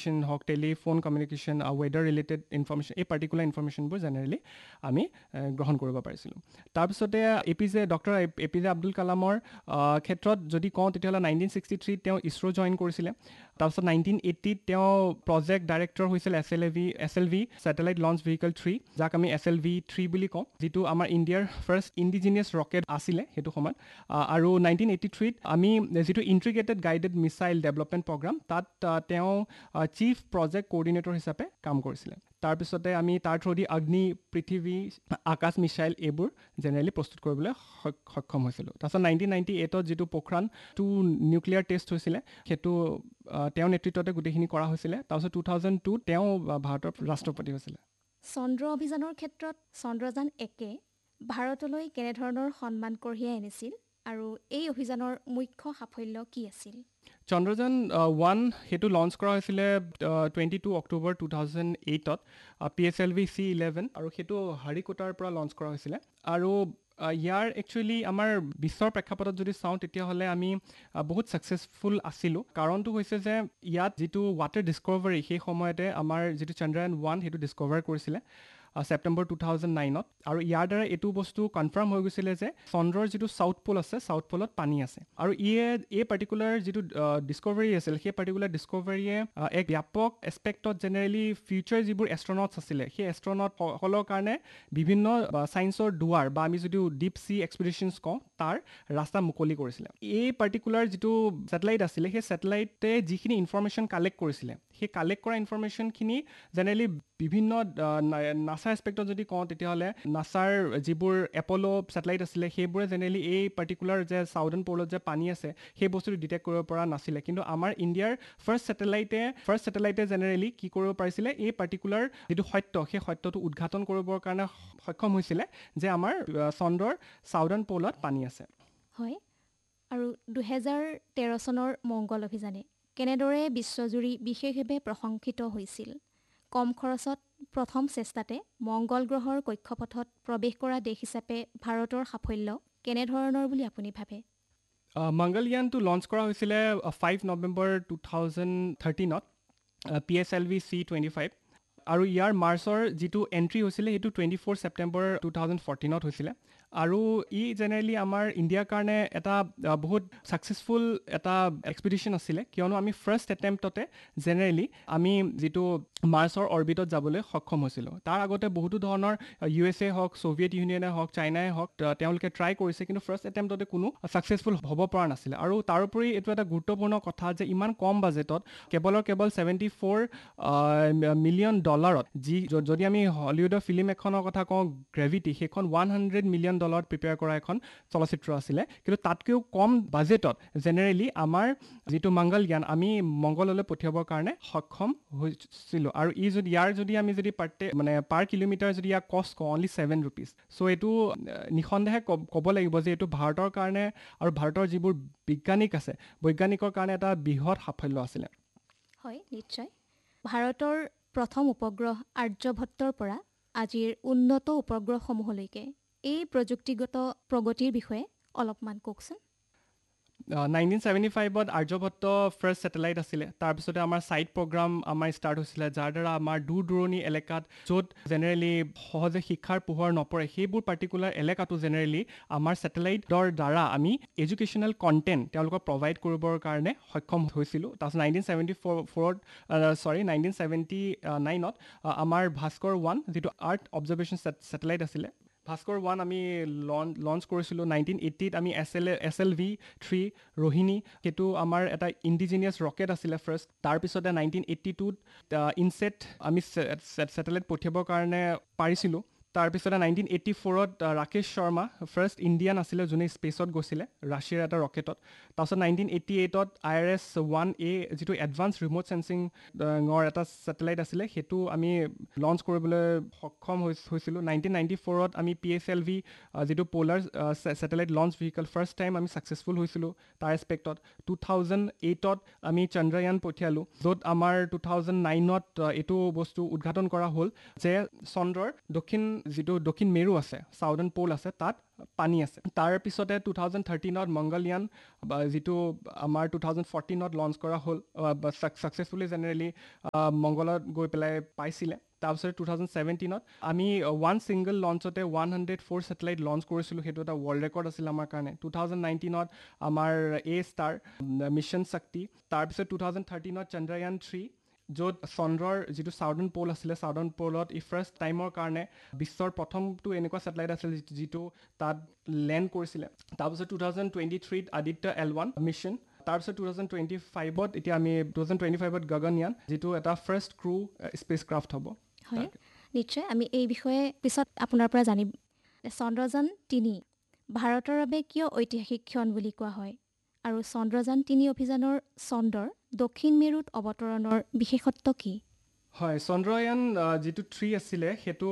হওক telephone communication weather related information এই particular ইনফৰ্মেশ্যনবোৰ generally আমি গ্ৰহণ কৰিব পাৰিছিলোঁ তাৰপিছতে doctor A P J Abdul কালামৰ ক্ষেত্ৰত যদি কওঁ তেতিয়াহ'লে 1963 তেওঁ ইছৰো জইন কৰিছিলে তাৰপিছত 1980 তেওঁ প্ৰজেক্ট ডাইৰেক্টৰ হৈছিল SLV ছেটেলাইট লঞ্চ ভেহিকল 3 যাক আমি SLV-3 বুলি কওঁ যিটো আমাৰ ইণ্ডিয়াৰ ফাৰ্ষ্ট ইণ্ডিজিনিয়াছ ৰকেট আছিলে সেইটো সময়ত আৰু 1983 আমি যিটো integrated guided missile development programme তাত তেওঁ চিফ প্ৰজেক্ট কোঅৰ্ডিনেটৰ হিচাপে কাম কৰিছিলে তাৰপিছতে আমি তাৰ থ্ৰুদি অগ্নি পৃথিৱী আকাশ মিছাইল এইবোৰ জেনেৰেলি প্ৰস্তুত কৰিবলৈ সক্ষম হৈছিলোঁ তাৰপিছত 1998ত যিটো পোখৰাণ 2 নিউক্লিয়াৰ টেষ্ট হৈছিলে সেইটো তেওঁৰ নেতৃত্বতে গোটেইখিনি কৰা হৈছিলে তাৰপিছত 2002 তেওঁ ভাৰতৰ ৰাষ্ট্ৰপতি হৈছিলে চন্দ্ৰ অভিযানৰ ক্ষেত্ৰত চন্দ্ৰযান 1 ভাৰতলৈ কেনেধৰণৰ সন্মান কঢ়িয়াই আনিছিল আৰু এই অভিযানৰ মুখ্য সাফল্য কি আছিল চন্দ্ৰযান 1 সেইটো লঞ্চ কৰা হৈছিলে 22 অক্টোবৰ 2008ত PSLV-C11 আৰু সেইটো হাৰিকোটাৰ পৰা লঞ্চ কৰা হৈছিলে আৰু ইয়াৰ একচুৱেলি আমাৰ বিশ্বৰ প্ৰেক্ষাপটত যদি চাওঁ তেতিয়াহ'লে আমি বহুত ছাকচেছফুল আছিলোঁ কাৰণটো হৈছে যে ইয়াত যিটো ৱাটাৰ ডিস্কভাৰী সেই সময়তে আমাৰ যিটো চন্দ্ৰযান 1 সেইটো ডিস্কভাৰ কৰিছিলে ছেপ্টেম্বৰ 2009ত আৰু ইয়াৰ দ্বাৰা এইটো বস্তু কনফাৰ্ম হৈ গৈছিলে যে চন্দ্ৰৰ যিটো চাউথ প'ল আছে চাউথ প'লত পানী আছে আৰু এই পাৰ্টিকুলাৰ যিটো ডিস্কভাৰী আছিল সেই পাৰ্টিকুলাৰ ডিস্কভাৰীয়ে এক ব্যাপক এছপেক্টত জেনেৰেলি ফিউচাৰ যিবোৰ এষ্ট্ৰনটছ আছিলে সেই এষ্ট্ৰনটসকলৰ কাৰণে বিভিন্ন ছায়েন্সৰ দুৱাৰ বা আমি যদিও ডিপ চি এক্সপিডিশ্যনছ কওঁ তাৰ ৰাস্তা মুকলি কৰিছিলে এই পাৰ্টিকুলাৰ যিটো ছেটেলাইট আছিলে সেই ছেটেলাইটে যিখিনি ইনফৰ্মেশ্যন কালেক্ট কৰিছিলে সেই কালেক্ট কৰা ইনফৰ্মেশ্যনখিনি জেনেৰেলি বিভিন্ন নাছাৰ এছপেক্টত যদি কওঁ তেতিয়াহ'লে নাছাৰ যিবোৰ এপ'ল' ছেটেলাইট আছিলে সেইবোৰে জেনেৰেলি এই পাৰ্টিকুলাৰ যে ছাউদাৰ্ণ প'লত যে পানী আছে সেই বস্তুটো ডিটেক্ট কৰিব পৰা নাছিলে কিন্তু আমাৰ ইণ্ডিয়াৰ ফাৰ্ষ্ট ছেটেলাইটে জেনেৰেলি কি কৰিব পাৰিছিলে এই পাৰ্টিকুলাৰ যিটো সত্য সেই সত্যটো উদঘাটন কৰিবৰ কাৰণে সক্ষম হৈছিলে যে আমাৰ চন্দ্ৰৰ ছাউদাৰ্ণ প'লত পানী আছে হয় আৰু 2013 চনৰ মংগল অভিযানে কেনেদৰে বিশ্বজুৰি বিশেষভাৱে প্ৰশংসিত হৈছিল কম খৰচত প্ৰথম চেষ্টাতে মংগল গ্ৰহৰ কক্ষপথত প্ৰৱেশ কৰা দেশ হিচাপে ভাৰতৰ সাফল্য কেনেধৰণৰ বুলি আপুনি ভাবে মংগলয়ানটো লঞ্চ কৰা হৈছিলে 5 নৱেম্বৰ 2013ত PSLV-C25 আৰু ইয়াৰ মাৰ্চৰ যিটো এণ্ট্ৰি হৈছিলে সেইটো 24 ছেপ্টেম্বৰ 2014ত হৈছিলে আৰু ই জেনেৰেলি আমাৰ ইণ্ডিয়াৰ কাৰণে এটা বহুত ছাকচেছফুল এটা এক্সপিডিশ্যন আছিলে কিয়নো আমি ফাৰ্ষ্ট এটেম্পটতে জেনেৰেলি আমি যিটো মাৰ্চৰ অৰ্বিটত যাবলৈ সক্ষম হৈছিলোঁ তাৰ আগতে বহুতো ধৰণৰ USA হওক ছোভিয়েট ইউনিয়নে হওক চাইনাই হওক তেওঁলোকে ট্ৰাই কৰিছে কিন্তু ফাৰ্ষ্ট এটেম্পটতে কোনো ছাকচেছফুল হ'ব পৰা নাছিলে আৰু তাৰোপৰি এইটো এটা গুৰুত্বপূৰ্ণ কথা যে ইমান কম বাজেটত কেৱল $74 মিলিয়ন যদি আমি হলিউডৰ ফিল্ম এখনৰ কথা কওঁ গ্ৰেভিটি সেইখন $100 মিলিয়ন প্ৰিপেয়াৰ কৰা এখন চলচ্চিত্ৰ আছিলে কিন্তু তাতকৈও কম বাজেটত জেনেৰেলি আমাৰ যিটো মংগলয়ান আমি মংগললৈ পঠিয়াবৰ কাৰণে সক্ষম হৈছিলোঁ আৰু যদি আমি পাৰ কিলোমিটাৰ যদি ইয়াৰ কষ্ট কওঁ অনলি ₹7 চ' এইটো নিঃসন্দেহে ক'ব লাগিব যে এইটো ভাৰতৰ কাৰণে আৰু ভাৰতৰ যিবোৰ বৈজ্ঞানিকৰ কাৰণে এটা বৃহৎ সাফল্য আছিলে হয় নিশ্চয় ভাৰতৰ প্ৰথম উপগ্ৰহ আৰ্যভট্টৰ পৰা আজিৰ উন্নত উপগ্ৰহসমূহলৈকে এই প্ৰযুক্তিগত প্ৰগতিৰ বিষয়ে অলপমান কওকচোন 1975ত আৰ্যভট্ট ফাৰ্ষ্ট ছেটেলাইট আছিলে তাৰপিছতে আমাৰ ছাইট প্ৰগ্ৰাম আমাৰ ষ্টাৰ্ট হৈছিলে যাৰ দ্বাৰা আমাৰ দূৰ দূৰণি এলেকাত য'ত জেনেৰেলি সহজে শিক্ষাৰ পোহৰ নপৰে সেইবোৰ পাৰ্টিকুলাৰ এলেকাটো জেনেৰেলি আমাৰ ছেটেলাইটৰ দ্বাৰা আমি এডুকেশ্যনেল কণ্টেণ্ট তেওঁলোকক প্ৰভাইড কৰিবৰ কাৰণে সক্ষম হৈছিলোঁ তাৰপিছত 1979ত আমাৰ ভাস্কৰ 1 যিটো আৰ্থ অবজাৰ্ভেশ্যন ছেটেলাইট আছিলে ভাস্কৰ 1 আমি লঞ্চ কৰিছিলোঁ 1980ত আমি SLV-3 ৰোহিণী সেইটো আমাৰ এটা ইণ্ডিজিনিয়াছ ৰকেট আছিলে ফাৰ্ষ্ট তাৰপিছতে 1982ত ইনছেট আমি ছেটেলাইট পঠিয়াবৰ কাৰণে পাৰিছিলোঁ তাৰপিছতে 1984ত ৰাকেশ শৰ্মা ফাৰ্ষ্ট ইণ্ডিয়ান আছিলে যোনে স্পেচত গৈছিলে ৰাছিয়াৰ এটা ৰকেটত তাৰপিছত 1988ত IRS-1A যিটো এডভান্স ৰিম'ট চেন্সিঙৰ এটা ছেটেলাইট আছিলে সেইটো আমি লঞ্চ কৰিবলৈ সক্ষম হৈছিলোঁ 1994ত আমি PSLV যিটো polar satellite launch vehicle first time আমি ছাকচেছফুল হৈছিলোঁ তাৰ এছপেক্টত 2008ত আমি চন্দ্ৰয়ান পঠিয়ালোঁ য'ত আমাৰ 2009ত এইটো বস্তু উদঘাটন কৰা হ'ল যে চন্দ্ৰৰ দক্ষিণ যিটো দক্ষিণ মেৰু আছে, ছাউদাৰ্ণ প'ল আছে, তাত পানী আছে। তাৰ পিছতে 2013ত মংগলয়ান যিটো আমাৰ 2014ত লঞ্চ কৰা হ'ল, ছাকচেছফুলি জেনেৰেলি মংগলত গৈ পেলাই পাইছিলে। তাৰপিছত 2017ত আমি ওৱান ছিংগল লঞ্চতে 104 ছেটেলাইট লঞ্চ কৰিছিলোঁ। সেইটো এটা ৱৰ্ল্ড ৰেকৰ্ড আছিল আমাৰ কাৰণে। 2019ত আমাৰ ষ্টাৰ মিছন শক্তি। তাৰপিছত 2013ত চন্দ্ৰয়ান-3, য'ত চন্দ্ৰৰ যিটো ছাউদাৰ্ণ প'ল আছিলে, ছাউদাৰ্ণ প'লত ই ফাৰ্ষ্ট টাইমৰ কাৰণে বিশ্বৰ প্ৰথমটো এনেকুৱা ছেটেলাইট আছিল যিটো তাত লেণ্ড কৰিছিলে। তাৰপিছত 2023ত আদিত্য L1 মিছন। তাৰপিছত 2025ত এতিয়া আমি 2025ত গগনয়ান, যিটো এটা ফাৰ্ষ্ট ক্ৰু স্পেচ ক্ৰাফ্ট হ'ব। হয়, নিশ্চয় আমি এই বিষয়ে পিছত আপোনাৰ পৰা জানিম। চন্দ্ৰযান-3 ভাৰতৰ বাবে কিয় ঐতিহাসিক ক্ষণ বুলি কোৱা হয়, আৰু চন্দ্ৰযান-3 অভিযানৰ চন্দ্ৰৰ দক্ষিণ মেৰুত অৱতৰণৰ বিশেষত্ব কি? হয়, চন্দ্ৰয়ান যিটো 3 আছিলে সেইটো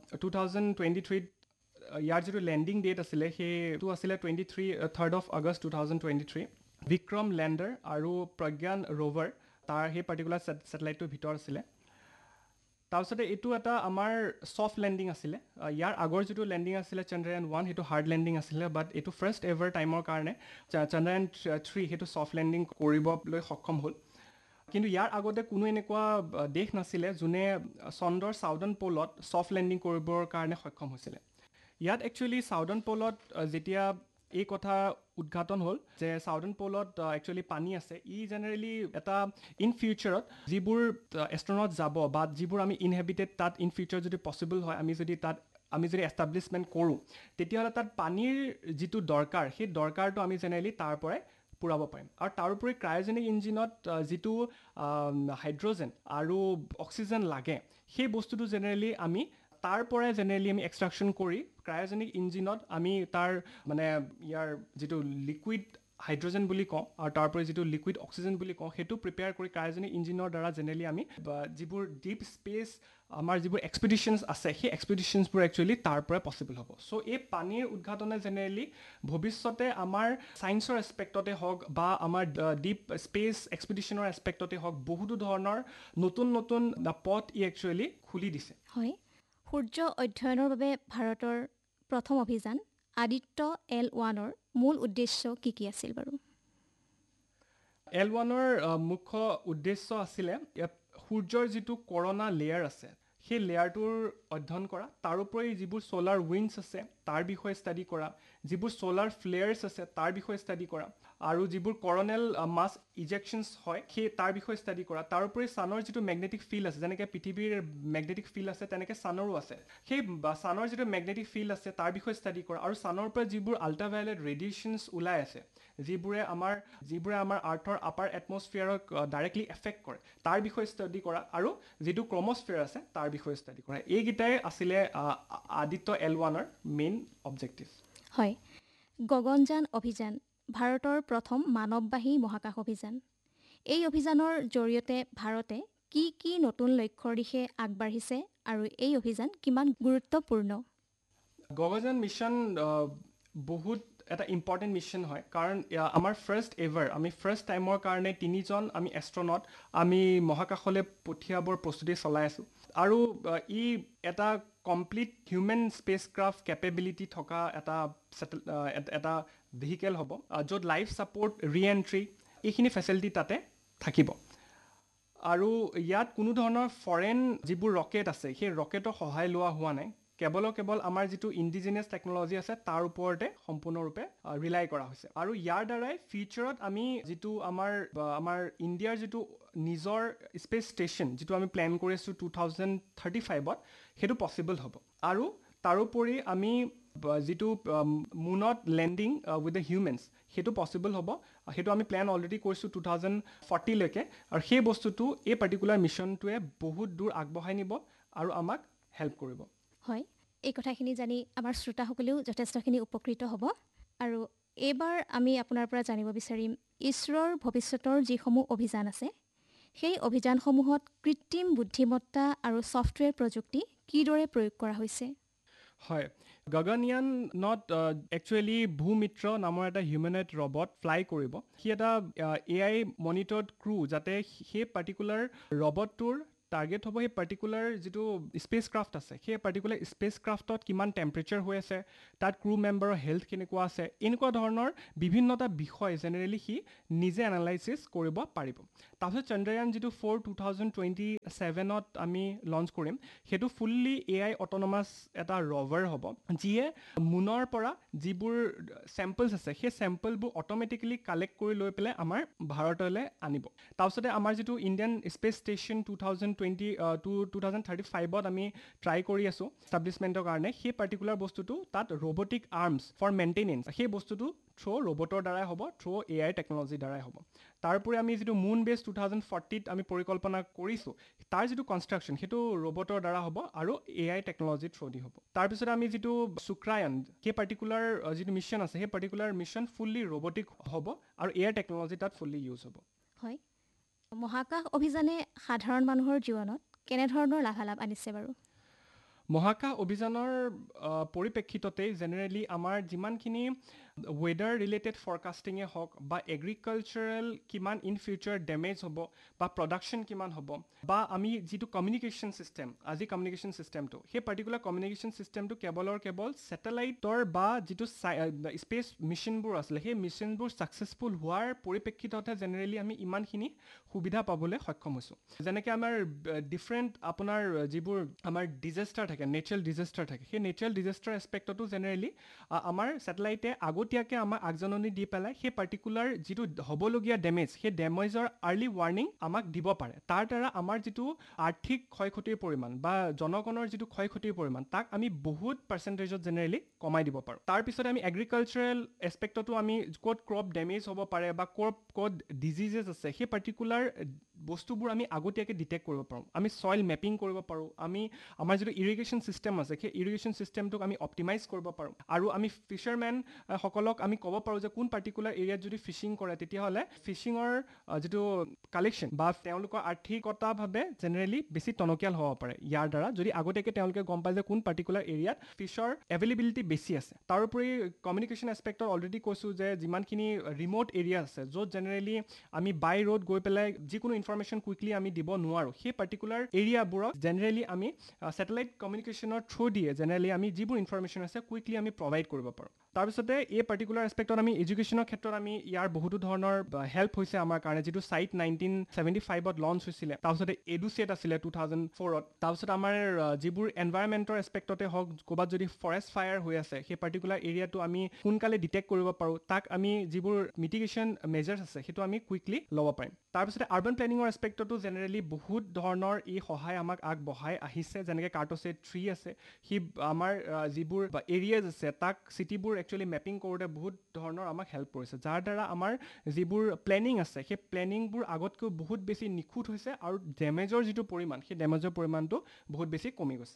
2023ত ইয়াৰ যিটো লেণ্ডিং ডেট আছিলে সেইটো আছিলে 3rd of August 2023। Vikram lander আৰু প্ৰজ্ঞান ৰোভাৰ তাৰ সেই পাৰ্টিকুলাৰ ছেটেলাইটটোৰ ভিতৰত আছিলে। তাৰপিছতে এইটো এটা আমাৰ ছফ্ট লেণ্ডিং আছিলে। ইয়াৰ আগৰ যিটো লেণ্ডিং আছিলে চন্দ্ৰয়ান-1, সেইটো হাৰ্ড লেণ্ডিং আছিলে, বাট এইটো ফাৰ্ষ্ট এভাৰ টাইমৰ কাৰণে চন্দ্ৰয়ান-3 সেইটো ছফ্ট লেণ্ডিং কৰিবলৈ সক্ষম হ'ল। কিন্তু ইয়াৰ আগতে কোনো এনেকুৱা দেশ নাছিলে যোনে চন্দ্ৰৰ ছাউদাৰ্ণ প'লত ছফ্ট লেণ্ডিং কৰিবৰ কাৰণে সক্ষম হৈছিলে। ইয়াত একচুৱেলি ছাউদাৰ্ণ প'লত যেতিয়া এই কথা উদ্ঘাটন হ'ল যে ছাউদাৰ্ণ প'লত একচুৱেলি পানী আছে, ই জেনেৰেলি এটা ইন ফিউচাৰত যিবোৰ এষ্ট্ৰনট যাব বা যিবোৰ আমি ইনহেবিটেড তাত ইন ফিউচাৰ যদি পচিবল হয়, আমি যদি এষ্টাব্লিছমেণ্ট কৰোঁ, তেতিয়াহ'লে তাত পানীৰ যিটো দৰকাৰ, সেই দৰকাৰটো আমি জেনেৰেলি তাৰ পৰাই পূৰাব পাৰিম। আৰু তাৰোপৰি ক্ৰায়জেনিক ইঞ্জিনত যিটো হাইড্ৰজেন আৰু অক্সিজেন লাগে, সেই বস্তুটো জেনেৰেলি আমি তাৰ পৰাই আমি এক্সট্ৰাকশ্যন কৰি ক্ৰায়জেনিক ইঞ্জিনত আমি তাৰ মানে ইয়াৰ যিটো লিকুইড হাইড্ৰজেন বুলি কওঁ আৰু তাৰোপৰি যিটো লিকুইড অক্সিজেন বুলি কওঁ, সেইটো প্ৰিপেয়াৰ কৰি ক্ৰায়জেনিক ইঞ্জিনৰ দ্বাৰা জেনেৰেলি আমি যিবোৰ ডিপ স্পেচ আমাৰ যিবোৰ এক্সপিডিশ্যনছ আছে, সেই এক্সপিডিশ্যনছবোৰ একচুৱেলি তাৰ পৰাই পচিবল হ'ব। চ' এই পানীৰ উদ্ঘাটনে জেনেৰেলি ভৱিষ্যতে আমাৰ ছায়েন্সৰ এছপেক্টতে হওক বা আমাৰ ডিপ স্পেচ এক্সপিডিশ্যনৰ এছপেক্টতে হওক, বহুতো ধৰণৰ নতুন নতুন পথ ই একচুৱেলি খুলি দিছে। হয়, সূৰ্য অধ্যয়নৰ বাবে ভাৰতৰ প্ৰথম অভিযান আদিত্য L1ৰ মূল উদ্দেশ্য কি কি আছিল বাৰু? L1ৰ মুখ্য উদ্দেশ্য আছিলে সূৰ্যৰ যিটো কৰ'না লেয়াৰ আছে, সেই লেয়াৰটোৰ অধ্যয়ন কৰা। তাৰোপৰি যিবোৰ ছ'লাৰ উইণ্ডছ আছে তাৰ বিষয়ে ষ্টাডি কৰা, যিবোৰ ছ'লাৰ ফ্লেয়াৰ্ছ আছে তাৰ বিষয়ে ষ্টাডি কৰা, আৰু যিবোৰ কৰ'নেল মাছ ইজেকশ্যনছ হয় সেই তাৰ বিষয়ে ষ্টাডি কৰা। তাৰোপৰি ছানৰ যিটো মেগনেটিক ফিল্ড আছে, যেনেকৈ পৃথিৱীৰ মেগনেটিক ফিল্ড আছে তেনেকৈ ছানৰো আছে, সেই ছানৰ যিটো মেগনেটিক ফিল্ড আছে তাৰ বিষয়ে ষ্টাডি কৰা। আৰু ছানৰ পৰা যিবোৰ আল্ট্ৰাভায়লেট ৰেডিয়েশ্যনছ ওলাই আছে, যিবোৰে আমাৰ আৰ্থৰ আপাৰ এটমছফিয়াৰক ডাইৰেক্টলি এফেক্ট কৰে, তাৰ বিষয়ে ষ্টাডি কৰা। আৰু যিটো ক্ৰমস্ফিয়াৰ আছে তাৰ বিষয়ে ষ্টাডি কৰা। এইকেইটাই আছিলে আদিত্য L1ৰ মেইন অবজেক্টিভ। হয়, গগনযান অভিযান ভাৰতৰ প্ৰথম মানৱবাহী মহাকাশ অভিযান। এই অভিযানৰ জৰিয়তে ভাৰতে কি কি নতুন লক্ষ্যৰ দিশে আগবাঢ়িছে আৰু এই অভিযান কিমান গুৰুত্বপূৰ্ণ? গগনযান মিছন বহুত এটা ইম্পৰ্টেণ্ট মিছন হয়, কাৰণ আমাৰ আমি ফাৰ্ষ্ট টাইমৰ কাৰণে 3জন আমি এষ্ট্ৰনট আমি মহাকাশলৈ পঠিয়াবৰ প্ৰস্তুতি চলাই আছোঁ। আৰু ই এটা complete human space craft capability থকা এটা ভেহিকেল হ'ব, য'ত লাইফ ছাপৰ্ট, ৰি-এণ্ট্ৰি এইখিনি ফেচিলিটি তাতে থাকিব। আৰু ইয়াত কোনো ধৰণৰ ফৰেন যিবোৰ ৰকেট আছে সেই ৰকেটৰ সহায় লোৱা হোৱা নাই, কেৱল আমাৰ যিটো ইণ্ডিজিনিয়াছ টেকন'লজি আছে তাৰ ওপৰতে সম্পূৰ্ণৰূপে ৰিলাই কৰা হৈছে। আৰু ইয়াৰ দ্বাৰাই ফিউচাৰত আমি যিটো আমাৰ ইণ্ডিয়াৰ যিটো নিজৰ স্পেচ ষ্টেচন যিটো আমি প্লেন কৰি আছোঁ 2035ত, সেইটো পচিবল হ'ব। আৰু তাৰোপৰি আমি যিটো মুনত লেণ্ডিং উইথ দ্য হিউমেনছ সেইটো পচিবল হ'ব। সেইটো আমি প্লেন অলৰেডি কৰিছোঁ 2040লৈকে। আৰু সেই বস্তুটো এই পাৰ্টিকুলাৰ মিছনটোৱে বহুত দূৰ আগবঢ়াই নিব আৰু আমাক হেল্প কৰিব। হয়, এই কথাখিনি জানি আমাৰ শ্ৰোতাসকলেও যথেষ্টখিনি উপকৃত হ'ব। আৰু এইবাৰ আমি আপোনাৰ পৰা জানিব বিচাৰিম ইছৰোৰ ভৱিষ্যতৰ যিসমূহ অভিযান আছে, সেই অভিযানসমূহত কৃত্ৰিম বুদ্ধিমত্তা আৰু ছফ্টৱেৰ প্ৰযুক্তি কিদৰে প্ৰয়োগ কৰা হৈছে? হয়, গগনয়ানত একচুৱেলি ভূমিত্ৰ নামৰ এটা হিউমেনইড ৰবট ফ্লাই কৰিব। সি এটা AI মনিটৰ্ড ক্ৰু, যাতে সেই পাৰ্টিকুলাৰ ৰবটটোৰ টাৰ্গেট হ'ব সেই পাৰ্টিকুলাৰ যিটো স্পেচ ক্ৰাফ্ট আছে সেই পাৰ্টিকুলাৰ স্পেচ ক্ৰাফ্টত কিমান টেম্পাৰেচাৰ হৈ আছে, তাত ক্ৰু মেম্বাৰৰ হেল্থ কেনেকুৱা আছে, এনেকুৱা ধৰণৰ বিভিন্নটা বিষয় জেনেৰেলি সি নিজে এনালাইচিছ কৰিব পাৰিব। তাৰপিছত চন্দ্ৰয়ান যিটো 4 2027ত আমি লঞ্চ কৰিম, সেইটো ফুল্লি AI অট'নমাছ এটা ৰভাৰ হ'ব, যিয়ে মুনৰ পৰা যিবোৰ চেম্পলছ আছে সেই চেম্পলবোৰ অট'মেটিকেলি কালেক্ট কৰি লৈ পেলাই আমাৰ ভাৰতলৈ আনিব। তাৰপিছতে আমাৰ যিটো ইণ্ডিয়ান স্পেচ ষ্টেচন 2035ত আমি ট্ৰাই কৰি আছোঁ এষ্টাব্লিছমেণ্টৰ কাৰণে, সেই পাৰ্টিকুলাৰ বস্তুটো তাত ৰবটিক আৰ্মছ ফৰ মেইনটেনেন্স, সেই বস্তুটো থ্ৰু ৰবটৰ দ্বাৰাই হ'ব, থ্ৰু AI টেকনলজিৰ দ্বাৰাই হ'ব। তাৰোপৰি আমি যিটো মুন বেছ 2040ত আমি পৰিকল্পনা কৰিছোঁ, তাৰ যিটো কনষ্ট্ৰাকশ্যন সেইটো ৰবটৰ দ্বাৰা হ'ব আৰু AI টেকনলজিৰ থ্ৰু দি হ'ব। তাৰপিছত আমি যিটো শুক্ৰায়ন, সেই পাৰ্টিকুলাৰ যিটো মিছন আছে সেই পাৰ্টিকুলাৰ মিছন ফুল্লি ৰবটিক হ'ব আৰু AI টেকনলজি তাত ফুল্লি ইউজ হ'ব। হয়, মহাকাশ অভিযানে সাধাৰণ মানুহৰ জীৱনত কেনেধৰণৰ লাভালাভ আনিছে বাৰু? মহাকাশ অভিযানৰ পৰিপ্ৰেক্ষিততেই জেনেৰেলি আমাৰ যিমানখিনি ৱেডাৰ ৰিলেটেড ফৰকাষ্টিঙে হওক বা এগ্ৰিকালচাৰেল কিমান ইন ফিউচাৰ ডেমেজ হ'ব বা প্ৰডাকশ্যন কিমান হ'ব, বা আমি যিটো কমিউনিকেশ্যন ছিষ্টেম, আজি কমিউনিকেশ্যন ছিষ্টেমটো, সেই পাৰ্টিকুলাৰ কমিউনিকেশ্যন ছিষ্টেমটো কেৱল ছেটেলাইটৰ বা যিটো স্পেচ মিছনবোৰ আছিলে সেই মিছনবোৰ ছাকচেছফুল হোৱাৰ পৰিপ্ৰেক্ষিততহে জেনেৰেলি আমি ইমানখিনি সুবিধা পাবলৈ সক্ষম হৈছোঁ। যেনেকৈ আমাৰ ডিফাৰেণ্ট আপোনাৰ যিবোৰ আমাৰ ডিজাষ্টাৰ থাকে, নেচাৰেল ডিজাষ্টাৰ থাকে, সেই নেচাৰেল ডিজাষ্টাৰ এছপেক্টতো জেনেৰেলি আমাৰ ছেটেলাইটে আগতীয়াকৈ আমাক আগজননী দি পেলাই সেই পাৰ্টিকুলাৰ যিটো হ'বলগীয়া ডেমেজ, সেই ডেমেজৰ আৰ্লি ৱাৰ্ণিং আমাক দিব পাৰে। তাৰ দ্বাৰা আমাৰ যিটো আৰ্থিক ক্ষয় ক্ষতিৰ পৰিমাণ বা জনগণৰ যিটো ক্ষয় ক্ষতিৰ পৰিমাণ, তাক আমি বহুত পাৰ্চেণ্টেজত জেনেৰেলি কমাই দিব পাৰোঁ। তাৰপিছতে আমি এগ্ৰিকালচাৰেল এছপেক্টতো আমি ক'ত ক্ৰপ ডেমেজ হ'ব পাৰে বা ক'ত ডিজিজেছ আছে, সেই পাৰ্টিকুলাৰ বস্তুবোৰ আমি আগতীয়াকৈ ডিটেক্ট কৰিব পাৰোঁ। আমি ছইল মেপিং কৰিব পাৰোঁ, আমাৰ যিটো ইৰিগেশ্যন ছিষ্টেম আছে সেই ইৰিগেশ্যন ছিষ্টেমটোক আমি অপ্টিমাইজ কৰিব পাৰোঁ, আৰু আমি ফিচাৰমেন সকলক আমি ক'ব পাৰোঁ যে কোন পাৰ্টিকুলাৰ এৰিয়াত যদি ফিচিং কৰে তেতিয়াহ'লে ফিচিঙৰ যিটো কালেকশ্যন বা তেওঁলোকৰ আৰ্থিকতাভাৱে জেনেৰেলি বেছি টনকিয়াল হ'ব পাৰে ইয়াৰ দ্বাৰা, যদি আগতীয়াকৈ তেওঁলোকে গম পায় যে কোন পাৰ্টিকুলাৰ এৰিয়াত ফিছৰ এভেইলেবিলিটি বেছি আছে। তাৰোপৰি কমিউনিকেশ্যন এছপেক্টত অলৰেডি কৈছোঁ যে যিমানখিনি ৰিম'ট এৰিয়া আছে য'ত জেনেৰেলি আমি বাই ৰোড গৈ পেলাই যিকোনো ইনফৰমেশ্যন কুইকলি আমি দিব নোৱাৰোঁ, সেই পাৰ্টিকুলাৰ এৰিয়াবোৰত জেনেৰেলি আমি ছেটেলাইট কমিউনিকেশ্যনৰ থ্ৰু দিয়ে জেনেৰেলি আমি যিবোৰ ইনফৰমেশ্যন আছে কুইকলি আমি প্ৰভাইড কৰিব পাৰোঁ। তাৰপিছতে এই পাৰ্টিকুলাৰ এছপেক্টত আমি এডুকেশ্যনৰ ক্ষেত্ৰত আমি ইয়াৰ বহুতো ধৰণৰ হেল্প হৈছে আমাৰ কাৰণে, যিটো ছাইট 1975ত লঞ্চ হৈছিলে। তাৰপিছতে এডুছেট আছিলে 2004ত। তাৰপিছত আমাৰ যিবোৰ এনভাইৰমেণ্টৰ এছপেক্টতে হওক, ক'ৰবাত যদি ফৰেষ্ট ফায়াৰ হৈ আছে সেই পাৰ্টিকুলাৰ এৰিয়াটো আমি সোনকালে ডিটেক্ট কৰিব পাৰোঁ, তাক আমি যিবোৰ মিটিগেশ্যন মেজাৰ্ছ আছে সেইটো আমি কুইকলি ল'ব পাৰিম। তাৰপিছতে আৰ্বান প্লেনিঙৰ এছপেক্টতো জেনেৰেলি বহুত ধৰণৰ এই সহায় আমাক আগবঢ়াই আহিছে, যেনেকৈ কাৰ্ট'ছেট 3 আছে, সি আমাৰ যিবোৰ এৰিয়াজ আছে তাক চিটিবোৰ একচুৱেলি মেপিং কৰোঁতে বহুত ধৰণৰ আমাক হেল্প কৰিছে, যাৰ দ্বাৰা আমাৰ যিবোৰ প্লেনিং আছে সেই প্লেনিংবোৰ আগতকৈ বহুত বেছি নিখুঁত হৈছে আৰু ডেমেজৰ যিটো পৰিমাণ সেই ডেমেজৰ পৰিমাণটো বহুত বেছি কমি গৈছে।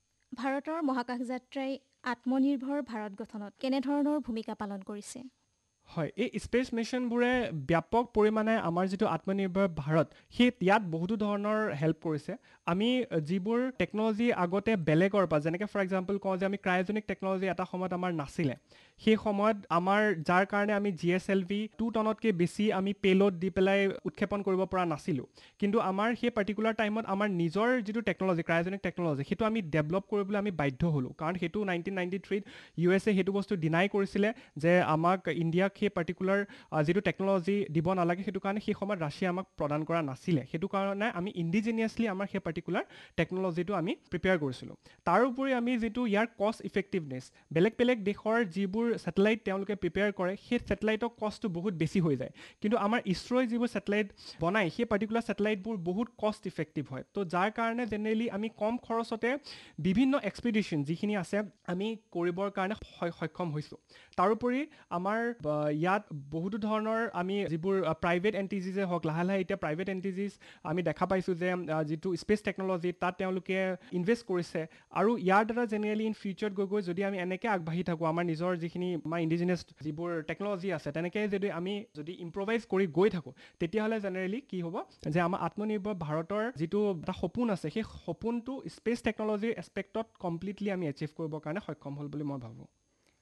ভাৰতৰ মহাকাশ যাত্ৰাই আত্মনিৰ্ভৰ ভাৰত গঠনত কেনেধৰণৰ ভূমিকা পালন কৰিছে? হয়, এই স্পেচ মিছনবোৰে ব্যাপক পৰিমাণে আমাৰ যিটো আত্মনিৰ্ভৰ ভাৰত সেই ইয়াত বহুতো ধৰণৰ হেল্প কৰিছে। আমি যিবোৰ টেকন'লজি আগতে বেলেগৰ পৰা, যেনেকৈ ফৰ এক্সাম্পল কওঁ যে আমি ক্ৰায়জেনিক টেকন'লজি এটা সময়ত আমাৰ নাছিলে, সেই সময়ত আমাৰ যাৰ কাৰণে আমি GSLV 2 টনতকৈ বেছি আমি পেলোড দি পেলাই উৎক্ষেপণ কৰিব পৰা নাছিলোঁ, কিন্তু আমাৰ সেই পাৰ্টিকুলাৰ টাইমত আমাৰ নিজৰ যিটো টেকন'লজি ক্ৰায়জেনিক টেকন'লজি সেইটো আমি ডেভেলপ কৰিবলৈ আমি বাধ্য হ'লোঁ, কাৰণ সেইটো 1993ত USA সেইটো বস্তু ডিনাই কৰিছিলে যে আমাক ইণ্ডিয়াক সেই পাৰ্টিকুলাৰ যিটো টেকন'লজি দিব নালাগে, সেইটো কাৰণে সেই সময়ত ৰাছিয়া আমাক প্ৰদান কৰা নাছিলে। সেইটো কাৰণে আমি ইণ্ডিজিনিয়াছলি আমাৰ সেই পাৰ্টিকুলাৰ টেকন'লজিটো আমি প্ৰিপেয়াৰ কৰিছিলোঁ। তাৰোপৰি আমি যিটো ইয়াৰ কষ্ট ইফেক্টিভনেছ, বেলেগ বেলেগ দেশৰ যিবোৰ ছেটেলাইট তেওঁলোকে প্ৰিপেয়াৰ কৰে সেই ছেটেলাইটৰ কষ্টটো বহুত বেছি হৈ যায়, কিন্তু আমাৰ ইছৰোই যিবোৰ ছেটেলাইট বনায় সেই পাৰ্টিকুলাৰ ছেটেলাইটবোৰ বহুত কষ্ট ইফেক্টিভ হয়। তো যাৰ কাৰণে জেনেৰেলি আমি কম খৰচতে বিভিন্ন এক্সপিডিশ্যন যিখিনি আছে আমি কৰিবৰ কাৰণে সক্ষম হৈছোঁ। তাৰোপৰি আমাৰ ইয়াত বহুতো ধৰণৰ আমি যিবোৰ প্ৰাইভেট এণ্টিটিজে হওক, লাহে লাহে এতিয়া প্ৰাইভেট এণ্টিটিজ আমি দেখা পাইছোঁ যে যিটো স্পেচ টেকন'লজি তাত তেওঁলোকে ইনভেষ্ট কৰিছে, আৰু ইয়াৰ দ্বাৰা জেনেৰেলি ইন ফিউচাৰত গৈ যদি আমি এনেকৈ আগবাঢ়ি থাকোঁ, আমাৰ নিজৰ যিখিনি আমাৰ ইণ্ডিজিনিয়াছ যিবোৰ টেকন'লজি আছে তেনেকৈ যদি ইম্প্ৰভাইজ কৰি গৈ থাকোঁ, তেতিয়াহ'লে জেনেৰেলি কি হ'ব যে আমাৰ আত্মনিৰ্ভৰ ভাৰতৰ যিটো এটা সপোন আছে সেই সপোনটো স্পেচ টেকন'লজিৰ এছপেক্টত কমপ্লিটলি আমি এচিভ কৰিবৰ কাৰণে সক্ষম হ'ল বুলি মই ভাবোঁ।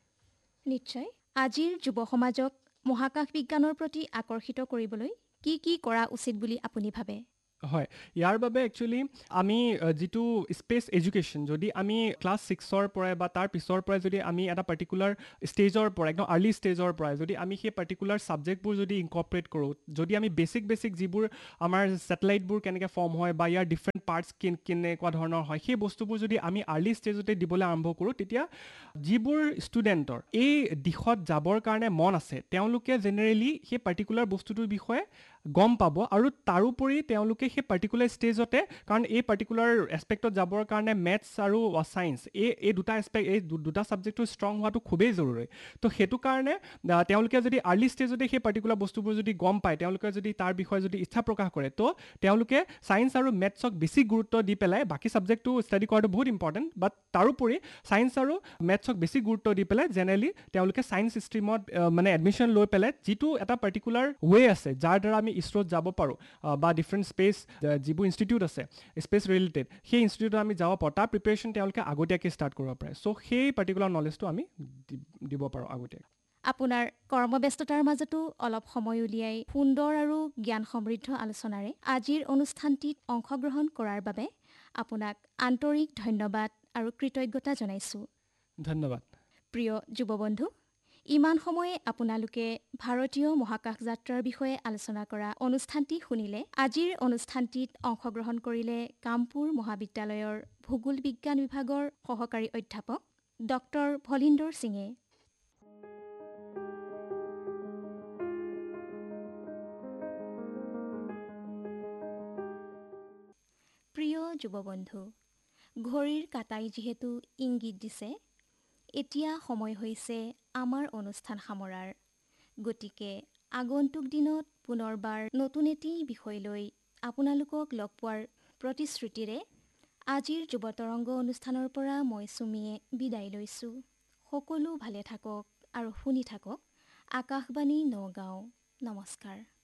নিশ্চয়। আজিৰ যুৱ সমাজক মহাকাশ বিজ্ঞানৰ প্ৰতি আকৰ্ষিত কৰিবলৈ কি কৰা উচিত বুলি আপুনি ভাবে? হয়, ইয়াৰ বাবে একচুৱেলি আমি যিটো স্পেচ এডুকেশ্যন যদি আমি ক্লাছ 6ৰ পৰাই বা তাৰ পিছৰ পৰাই যদি আমি এটা পাৰ্টিকুলাৰ ষ্টেজৰ পৰা একদম আৰ্লি ষ্টেজৰ পৰাই যদি আমি সেই পাৰ্টিকুলাৰ ছাবজেক্টবোৰ যদি ইনকৰ্পৰেট কৰোঁ, যদি আমি বেছিক যিবোৰ আমাৰ ছেটেলাইটবোৰ কেনেকৈ ফৰ্ম হয় বা ইয়াৰ ডিফাৰেণ্ট পাৰ্টছ কেনেকুৱা ধৰণৰ হয়, সেই বস্তুবোৰ যদি আমি আৰ্লি ষ্টেজতে দিবলৈ আৰম্ভ কৰোঁ, তেতিয়া যিবোৰ ষ্টুডেণ্টৰ এই দিশত যাবৰ কাৰণে মন আছে তেওঁলোকে জেনেৰেলি সেই পাৰ্টিকুলাৰ বস্তুটোৰ বিষয়ে গম পাব আৰু তাৰোপৰি তেওঁলোকে সেই পাৰ্টিকুলাৰ ষ্টেজতে, কাৰণ এই পাৰ্টিকুলাৰ এছপেক্টত যাবৰ কাৰণে মেথছ আৰু ছায়েন্স এই দুটা ছাবজেক্টটো ষ্ট্ৰং হোৱাটো খুবেই জৰুৰী। তো সেইটো কাৰণে তেওঁলোকে যদি আৰ্লি ষ্টেজতে সেই পাৰ্টিকুলাৰ বস্তুবোৰ যদি গম পায়, তেওঁলোকে যদি তাৰ বিষয়ে যদি ইচ্ছা প্ৰকাশ কৰে, তো তেওঁলোকে ছায়েন্স আৰু মেথছক বেছি গুৰুত্ব দি পেলাই বাকী ছাবজেক্টটো ষ্টাডি কৰাটো বহুত ইম্পৰ্টেণ্ট, বাট তাৰোপৰি ছায়েন্স আৰু মেথছক বেছি গুৰুত্ব দি পেলাই জেনেৰেলি তেওঁলোকে ছায়েন্স ষ্ট্ৰীমত মানে এডমিশ্যন লৈ পেলাই যিটো এটা পাৰ্টিকুলাৰ ৱে আছে যাৰ দ্বাৰা আমি ইছৰোত যাব পাৰোঁ বা ডিফাৰেণ্ট স্পেচ যিবোৰ ইনষ্টিটিউট আছে স্পেচ ৰিলেটেড, সেই ইনষ্টিটিউটত আমি যাব পাৰোঁ, তাৰ প্ৰিপেৰেশ্যন তেওঁলোকে আগতীয়াকৈ ষ্টাৰ্ট কৰিব পাৰে। চ' সেই পাৰ্টিকুলাৰ নলেজটো আমি দিব পাৰোঁ আগতীয়াকৈ। আপোনাৰ কৰ্মব্যস্ততাৰ মাজতো অলপ সময় উলিয়াই সুন্দৰ আৰু জ্ঞান সমৃদ্ধ আলোচনাৰে আজিৰ অনুষ্ঠানটিত অংশগ্ৰহণ কৰাৰ বাবে আপোনাক আন্তৰিক ধন্যবাদ আৰু কৃতজ্ঞতা জনাইছোঁ। ধন্যবাদ। প্ৰিয় যুৱবন্ধু, ইমান সময়ে আপোনালোকে ভাৰতীয় মহাকাশ যাত্ৰাৰ বিষয়ে আলোচনা কৰা অনুষ্ঠানটি শুনিলে। আজিৰ অনুষ্ঠানটিত অংশগ্ৰহণ কৰিলে কামপুৰ মহাবিদ্যালয়ৰ ভূগোল বিজ্ঞান বিভাগৰ সহকাৰী অধ্যাপক ডক্টৰ ভলিন্দৰ সিঙে। প্ৰিয় যুৱবন্ধু, ঘড়ীৰ কাটাই যিহেতু ইংগিত দিছে এতিয়া সময় হৈছে আমাৰ অনুষ্ঠান সামৰাৰ। গতিকে আগন্তুক দিনত পুনৰবাৰ নতুন এটি বিষয় লৈ আপোনালোকক লগ পোৱাৰ প্ৰতিশ্ৰুতিৰে আজিৰ যুৱতৰংগ অনুষ্ঠানৰ পৰা মই চুমিয়ে বিদায় লৈছোঁ। সকলো ভালে থাকক আৰু শুনি থাকক আকাশবাণী নগাঁও। নমস্কাৰ।